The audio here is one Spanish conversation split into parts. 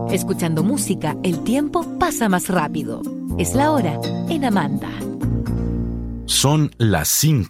Escuchando música, el tiempo pasa más rápido. Es la hora en Amanda. Son las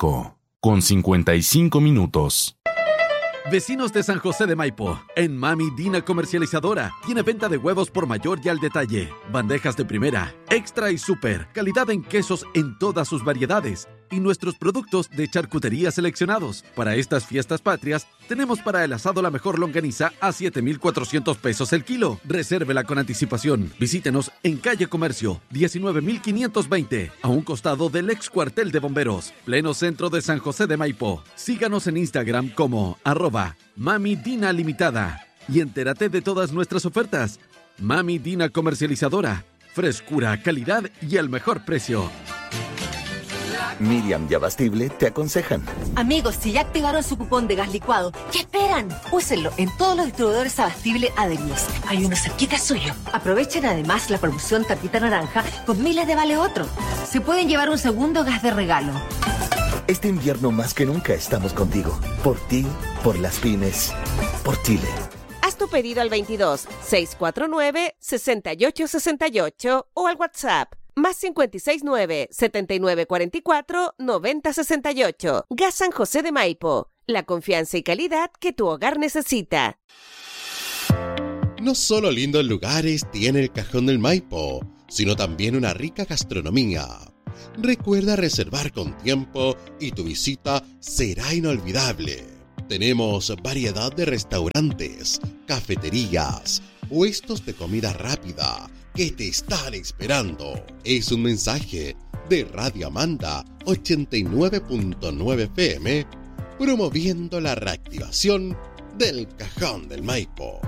5:55. Vecinos de San José de Maipo, en Mami Dina Comercializadora, tiene venta de huevos por mayor y al detalle, bandejas de primera, extra y super, calidad en quesos en todas sus variedades y nuestros productos de charcutería seleccionados. Para estas fiestas patrias, tenemos para el asado la mejor longaniza a 7,400 pesos el kilo. Resérvela con anticipación. Visítenos en Calle Comercio, 19,520, a un costado del ex cuartel de bomberos, pleno centro de San José de Maipo. Síganos en Instagram como @Mami Dina Limitada y entérate de todas nuestras ofertas. Mami Dina Comercializadora, frescura, calidad y el mejor precio. Miriam y Abastible te aconsejan. Amigos, si ya activaron su cupón de gas licuado, ¿qué esperan? Úsenlo en todos los distribuidores Abastible adheridos. Hay uno cerquita suyo. Aprovechen además la promoción Tapita Naranja con miles de vale otro. Se pueden llevar un segundo gas de regalo. Este invierno más que nunca estamos contigo. Por ti, por las pymes, por Chile. Haz tu pedido al 22 649 6868 o al WhatsApp +569 7944 9068. Gas San José de Maipo. La confianza y calidad que tu hogar necesita. No solo lindos lugares tiene el Cajón del Maipo, sino también una rica gastronomía. Recuerda reservar con tiempo y tu visita será inolvidable. Tenemos variedad de restaurantes, cafeterías, puestos de comida rápida que te están esperando. Es un mensaje de Radio Amanda 89.9 FM, promoviendo la reactivación del Cajón del Maipo.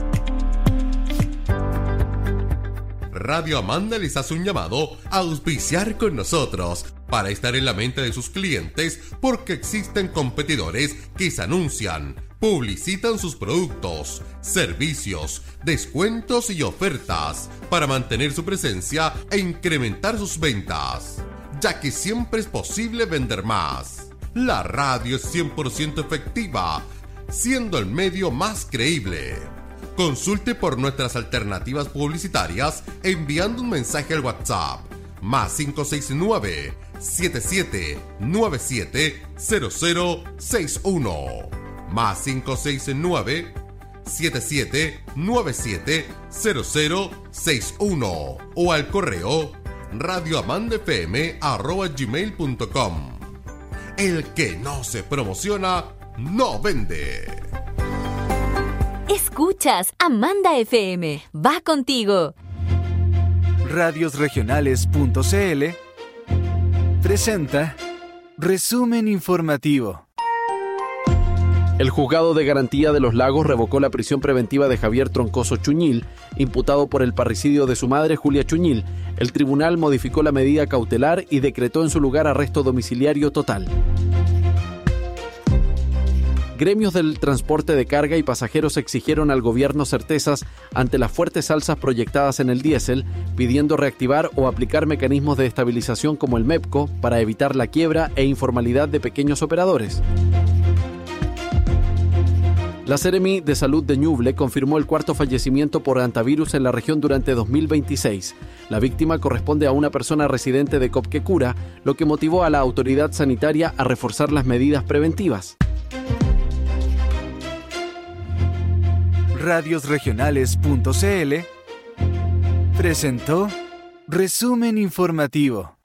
Radio Amanda les hace un llamado a auspiciar con nosotros para estar en la mente de sus clientes, porque existen competidores que se anuncian, publicitan sus productos, servicios, descuentos y ofertas para mantener su presencia e incrementar sus ventas, ya que siempre es posible vender más. La radio es 100% efectiva, siendo el medio más creíble. Consulte por nuestras alternativas publicitarias enviando un mensaje al WhatsApp +569 7797 0061 +569 7797 0061 o al correo radioamandafm@gmail.com. El que no se promociona no vende. Escuchas Amanda FM. Va contigo. Radiosregionales.cl presenta Resumen Informativo. El Juzgado de Garantía de los Lagos revocó la prisión preventiva de Javier Troncoso Chuñil, imputado por el parricidio de su madre, Julia Chuñil. El tribunal modificó la medida cautelar y decretó en su lugar arresto domiciliario total. Gremios del transporte de carga y pasajeros exigieron al gobierno certezas ante las fuertes alzas proyectadas en el diésel, pidiendo reactivar o aplicar mecanismos de estabilización como el MEPCO para evitar la quiebra e informalidad de pequeños operadores. La Seremi de Salud de Ñuble confirmó el cuarto fallecimiento por hantavirus en la región durante 2026. La víctima corresponde a una persona residente de Copquecura, lo que motivó a la autoridad sanitaria a reforzar las medidas preventivas. Radiosregionales.cl presentó Resumen Informativo.